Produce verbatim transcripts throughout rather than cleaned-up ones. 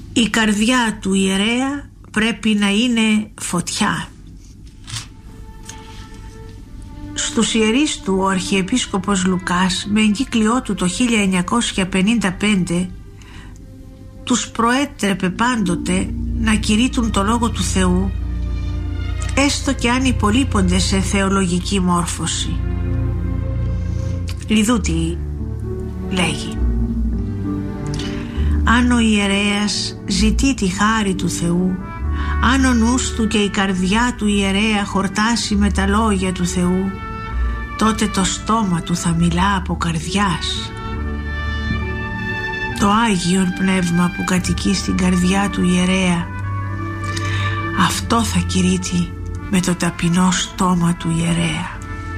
Η καρδιά του ιερέα πρέπει να είναι φωτιά. Στους ιερείς του ο Αρχιεπίσκοπος Λουκάς με εγκύκλιό του το χίλια εννιακόσια πενήντα πέντε τους προέτρεπε πάντοτε να κηρύττουν το Λόγο του Θεού, έστω και αν υπολείπονται σε θεολογική μόρφωση. Λιδούτη λέγει: αν ο ιερέας ζητεί τη χάρη του Θεού, αν ο νους του και η καρδιά του ιερέα χορτάσει με τα λόγια του Θεού, τότε το στόμα του θα μιλά από καρδιάς. Το Άγιον Πνεύμα που κατοικεί στην καρδιά του ιερέα, αυτό θα κηρύττει με το ταπεινό στόμα του ιερέα.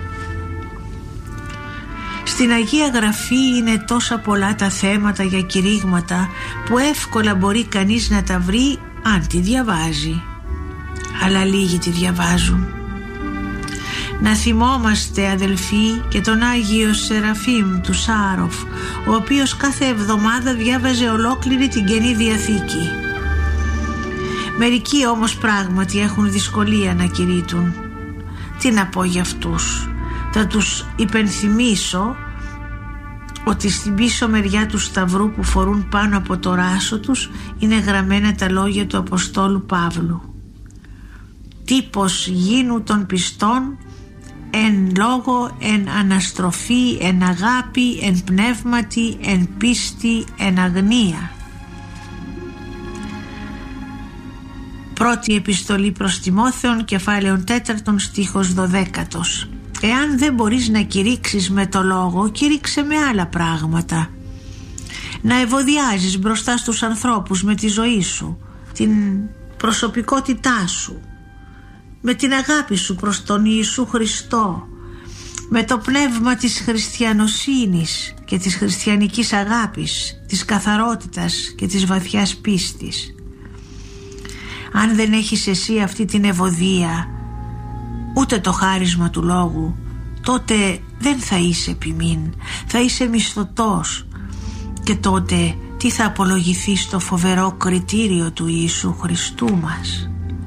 Στην Αγία Γραφή είναι τόσα πολλά τα θέματα για κηρύγματα που εύκολα μπορεί κανείς να τα βρει αν τη διαβάζει, αλλά λίγοι τη διαβάζουν. Να θυμόμαστε, αδελφοί, και τον Άγιο Σεραφείμ του Σάροφ, ο οποίος κάθε εβδομάδα διάβαζε ολόκληρη την Καινή Διαθήκη. Μερικοί όμως πράγματι έχουν δυσκολία να κηρύττουν. Τι να πω για αυτούς? Θα τους υπενθυμίσω ότι στην πίσω μεριά του σταυρού που φορούν πάνω από το ράσο τους είναι γραμμένα τα λόγια του Αποστόλου Παύλου: «Τύπος γίνου των πιστών εν λόγω, εν αναστροφή, εν αγάπη, εν πνεύματι, εν πίστη, εν αγνία». Πρώτη επιστολή προς Τιμόθεον, κεφάλαιον τέταρτον, στίχος δωδέκατος. Εάν δεν μπορείς να κηρύξεις με το λόγο, κήρυξε με άλλα πράγματα. Να ευωδιάζεις μπροστά στους ανθρώπους με τη ζωή σου, την προσωπικότητά σου, με την αγάπη σου προς τον Ιησού Χριστό, με το πνεύμα της χριστιανοσύνης και της χριστιανικής αγάπης, της καθαρότητας και της βαθιάς πίστης. Αν δεν έχεις εσύ αυτή την ευωδία, ούτε το χάρισμα του λόγου, τότε δεν θα είσαι ποιμήν, θα είσαι μισθωτός, και τότε τι θα απολογηθεί στο φοβερό κριτήριο του Ιησού Χριστού μας?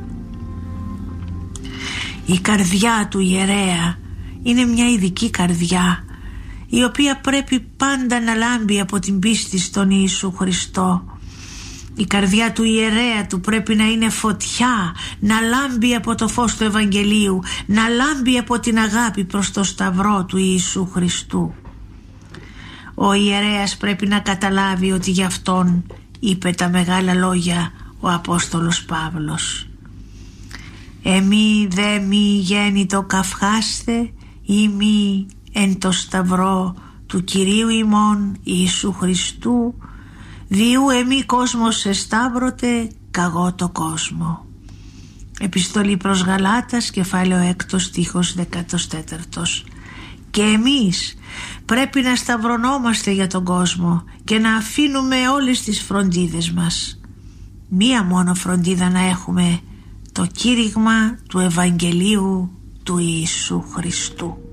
Η καρδιά του ιερέα είναι μια ειδική καρδιά, η οποία πρέπει πάντα να λάμπει από την πίστη στον Ιησού Χριστό. Η καρδιά του ιερέα του πρέπει να είναι φωτιά, να λάμπει από το φως του Ευαγγελίου, να λάμπει από την αγάπη προς το σταυρό του Ιησού Χριστού. Ο ιερέας πρέπει να καταλάβει ότι γι' αυτόν είπε τα μεγάλα λόγια ο Απόστολος Παύλος: «Εμεί δε μη γέννητο καυχάστε, ή μη εν το σταυρό του Κυρίου ημών Ιησού Χριστού, διού εμεί κόσμος εσταύρωτε, καγώ το κόσμο». Επιστολή προς Γαλάτας, κεφάλαιο έκτο, στίχος δεκατέσσερις. Και εμείς πρέπει να σταυρωνόμαστε για τον κόσμο και να αφήνουμε όλες τις φροντίδες μας. Μία μόνο φροντίδα να έχουμε: το κήρυγμα του Ευαγγελίου του Ιησού Χριστού.